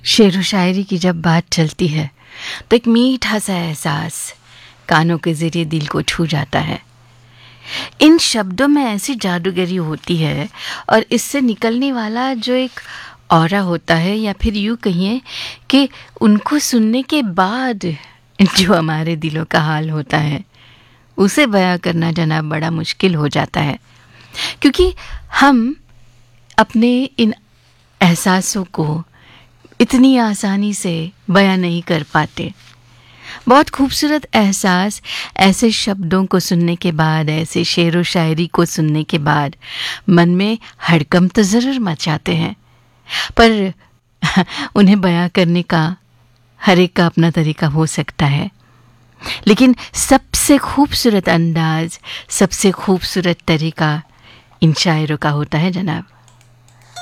शेर व शायरी की जब बात चलती है तो एक मीठा सा एहसास कानों के ज़रिए दिल को छू जाता है। इन शब्दों में ऐसी जादूगरी होती है और इससे निकलने वाला जो एक ऑरा होता है, या फिर यूँ कहिए कि उनको सुनने के बाद जो हमारे दिलों का हाल होता है, उसे बयां करना जनाब बड़ा मुश्किल हो जाता है, क्योंकि हम अपने इन एहसासों को इतनी आसानी से बयां नहीं कर पाते। बहुत खूबसूरत एहसास ऐसे शब्दों को सुनने के बाद, ऐसे शेर व शायरी को सुनने के बाद मन में हड़कंप तो ज़रूर मचाते हैं, पर उन्हें बयां करने का हर एक का अपना तरीका हो सकता है। लेकिन सबसे खूबसूरत अंदाज, सबसे खूबसूरत तरीका इन शायरों का होता है जनाब।